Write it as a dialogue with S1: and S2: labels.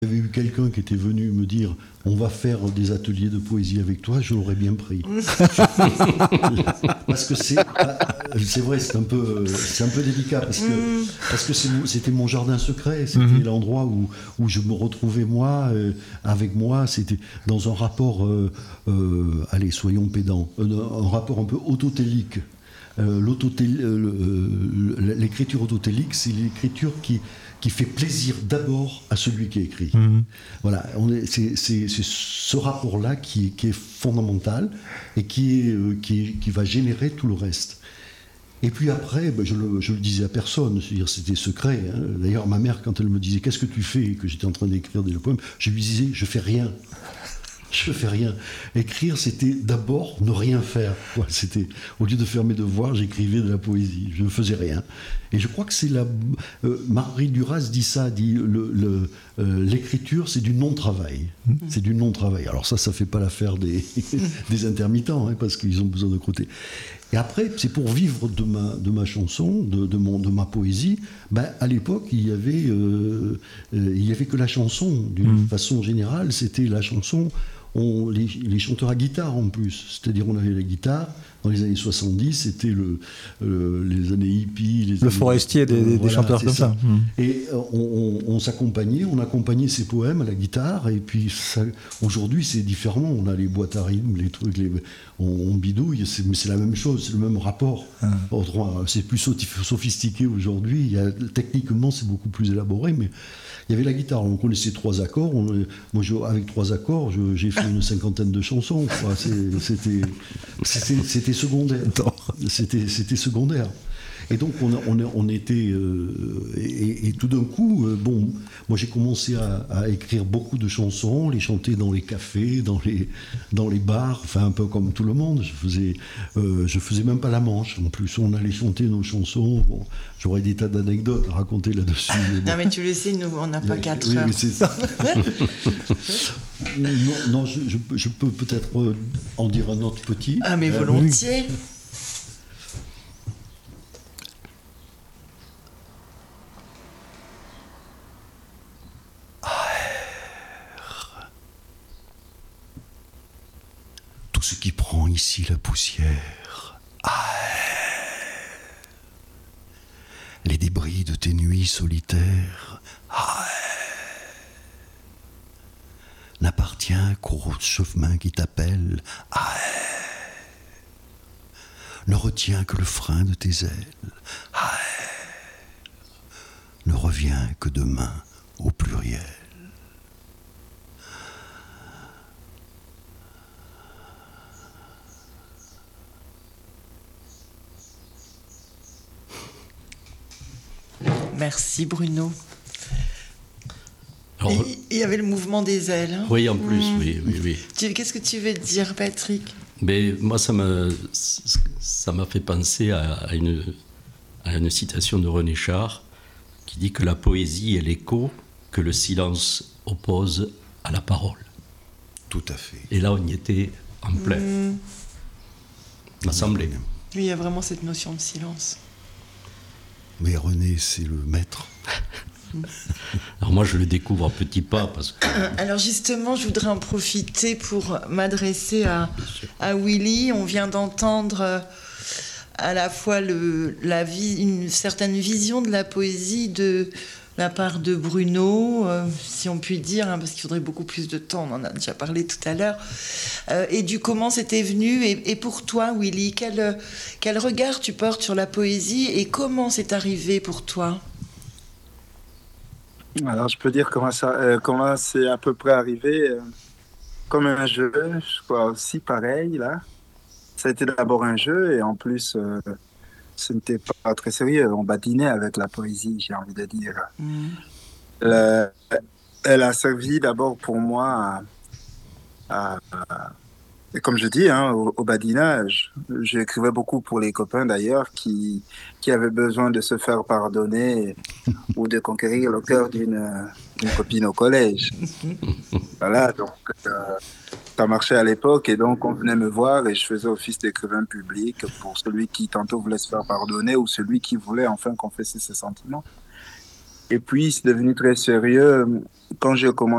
S1: Il y avait eu quelqu'un qui était venu me dire on va faire des ateliers de poésie avec toi, je l'aurais bien pris. Parce que c'est vrai, c'est un peu délicat parce que c'était mon jardin secret, c'était l'endroit où je me retrouvais moi, avec moi, c'était dans un rapport, allez, soyons pédants, un rapport un peu autotélique. L'écriture autotélique, c'est l'écriture qui fait plaisir d'abord à celui qui écrit. Voilà, c'est ce rapport-là qui est fondamental et qui va générer tout le reste. Et puis après, je le disais à personne, c'est-à-dire c'était secret. Hein. D'ailleurs, ma mère, quand elle me disait qu'est-ce que tu fais, et que j'étais en train d'écrire des poèmes, je lui disais je fais rien. Je fais rien. Écrire, c'était d'abord ne rien faire. Ouais, c'était, au lieu de faire mes devoirs, j'écrivais de la poésie. Je ne faisais rien. Et je crois que c'est Marie Duras dit ça, dit l'écriture, c'est du non-travail. C'est du non-travail. Alors ça fait pas l'affaire des intermittents, hein, parce qu'ils ont besoin de croûter. Et après, c'est pour vivre de ma chanson, de ma poésie. Ben, à l'époque, il y avait que la chanson. D'une façon générale, c'était la chanson. Les chanteurs à guitare en plus, c'est-à-dire on avait la guitare dans les années 70, c'était les années hippies,
S2: le forestier des chanteurs comme ça.
S1: Et on s'accompagnait, on accompagnait ces poèmes à la guitare, et puis aujourd'hui c'est différent, on a les boîtes à rythme, les trucs, on bidouille, mais c'est la même chose, c'est le même rapport. C'est plus sophistiqué aujourd'hui, techniquement c'est beaucoup plus élaboré, mais il y avait la guitare, on connaissait 3 accords. Moi, avec 3 accords, j'ai fait une 50aine de chansons. C'était secondaire. C'était secondaire. Et donc, on était. Et tout d'un coup, moi, j'ai commencé à écrire beaucoup de chansons, les chanter dans les cafés, dans les bars, enfin, un peu comme tout le monde. Je faisais même pas la manche. En plus, on allait chanter nos chansons. Bon, j'aurais des tas d'anecdotes à raconter là-dessus.
S3: Non, mais tu le sais, nous, on n'a pas 4 heures.
S1: Oui, c'est ça. non, je peux peut-être en dire un autre petit.
S3: Ah, mais volontiers.
S1: Tout ce qui prend ici la poussière. Les débris de tes nuits solitaires. N'appartient qu'au chemin qui t'appelle. Ne retient que le frein de tes ailes. Ne revient que demain au pluriel.
S3: Merci Bruno.
S4: Alors,
S3: il y avait le mouvement des ailes. Hein.
S4: Oui, en plus, oui.
S3: Qu'est-ce que tu veux dire, Patrick?
S4: Mais moi, ça m'a fait penser à une citation de René Char qui dit que la poésie est l'écho que le silence oppose à la parole.
S1: Tout à fait.
S4: Et là, on y était en plein. L'Assemblée.
S3: Oui, il y a vraiment cette notion de silence.
S1: Mais René, c'est le maître.
S4: Alors moi, je le découvre à petits pas parce que...
S3: Alors justement, je voudrais en profiter pour m'adresser à Willy. On vient d'entendre à la fois une certaine vision de la poésie de la part de Bruno, si on peut dire, hein, parce qu'il faudrait beaucoup plus de temps, on en a déjà parlé tout à l'heure, et du comment c'était venu. Et pour toi, Willy, quel regard tu portes sur la poésie et comment c'est arrivé pour toi?
S5: Alors, je peux dire comment c'est à peu près arrivé, comme un jeu, je crois aussi pareil, là. Ça a été d'abord un jeu, et en plus, ce n'était pas très sérieux. On badinait avec la poésie, j'ai envie de dire. Elle a servi d'abord pour moi et comme je dis, hein, au badinage. J'écrivais beaucoup pour les copains d'ailleurs qui avaient besoin de se faire pardonner ou de conquérir le cœur d'une copine au collège. Voilà, donc ça marchait à l'époque et donc on venait me voir et je faisais office d'écrivain public pour celui qui tantôt voulait se faire pardonner ou celui qui voulait enfin confesser ses sentiments. Et puis, c'est devenu très sérieux quand j'ai commencé